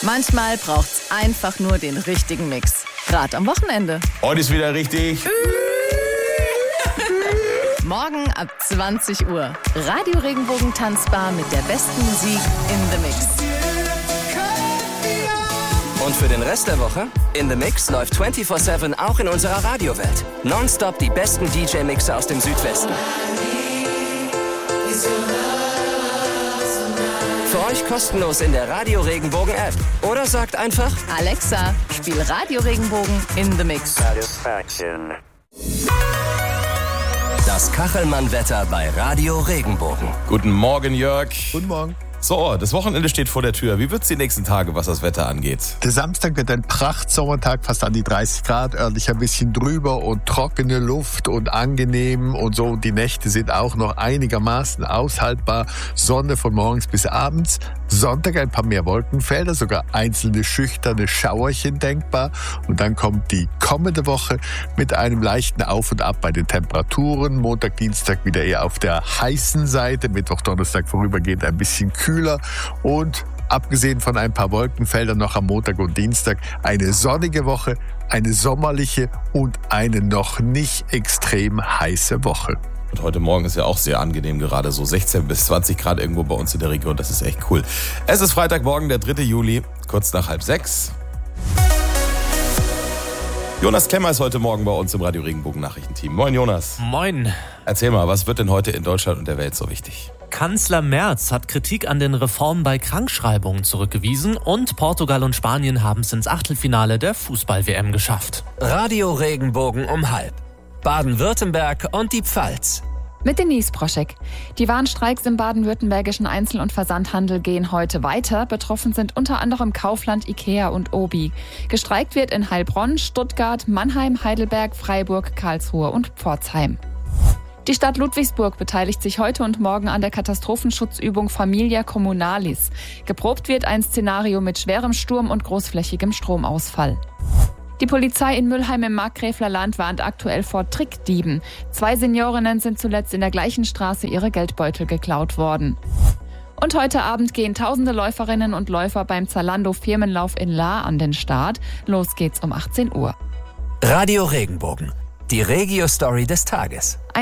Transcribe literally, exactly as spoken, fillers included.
Manchmal braucht's einfach nur den richtigen Mix. Gerade am Wochenende. Heute ist wieder richtig. Morgen ab zwanzig Uhr. Radio Regenbogen Tanzbar mit der besten Musik in the Mix. Und für den Rest der Woche? In the Mix läuft vierundzwanzig sieben auch in unserer Radiowelt. Nonstop die besten D J-Mixer aus dem Südwesten. Für euch kostenlos in der Radio Regenbogen App. Oder sagt einfach: Alexa, spiel Radio Regenbogen in the Mix. Satisfaction. Das Kachelmann-Wetter bei Radio Regenbogen. Guten Morgen, Jörg. Guten Morgen. So, das Wochenende steht vor der Tür. Wie wird's die nächsten Tage, was das Wetter angeht? Der Samstag wird ein Prachtsommertag, fast an die dreißig Grad, örtlich ein bisschen drüber und trockene Luft und angenehm und so. Und die Nächte sind auch noch einigermaßen aushaltbar. Sonne von morgens bis abends. Sonntag ein paar mehr Wolkenfelder, sogar einzelne schüchterne Schauerchen denkbar. Und dann kommt die kommende Woche mit einem leichten Auf und Ab bei den Temperaturen. Montag, Dienstag wieder eher auf der heißen Seite. Mittwoch, Donnerstag vorübergehend ein bisschen kühler. Und abgesehen von ein paar Wolkenfeldern noch am Montag und Dienstag eine sonnige Woche, eine sommerliche und eine noch nicht extrem heiße Woche. Und heute Morgen ist ja auch sehr angenehm, gerade so sechzehn bis zwanzig Grad irgendwo bei uns in der Region. Das ist echt cool. Es ist Freitagmorgen, der dritte Juli, kurz nach halb sechs. Jonas Klemmer ist heute Morgen bei uns im Radio Regenbogen Nachrichtenteam. Moin Jonas. Moin. Erzähl mal, was wird denn heute in Deutschland und der Welt so wichtig? Kanzler Merz hat Kritik an den Reformen bei Krankschreibungen zurückgewiesen und Portugal und Spanien haben es ins Achtelfinale der Fußball-W M geschafft. Radio Regenbogen um halb. Baden-Württemberg und die Pfalz. Mit Denise Broschek. Die Warnstreiks im baden-württembergischen Einzel- und Versandhandel gehen heute weiter. Betroffen sind unter anderem Kaufland, Ikea und Obi. Gestreikt wird in Heilbronn, Stuttgart, Mannheim, Heidelberg, Freiburg, Karlsruhe und Pforzheim. Die Stadt Ludwigsburg beteiligt sich heute und morgen an der Katastrophenschutzübung Familia Communalis. Geprobt wird ein Szenario mit schwerem Sturm und großflächigem Stromausfall. Die Polizei in Mülheim im Markgräfler Land warnt aktuell vor Trickdieben. Zwei Seniorinnen sind zuletzt in der gleichen Straße ihre Geldbeutel geklaut worden. Und heute Abend gehen tausende Läuferinnen und Läufer beim Zalando Firmenlauf in Lahr an den Start. Los geht's um achtzehn Uhr. Radio Regenbogen. Die Regio-Story des Tages.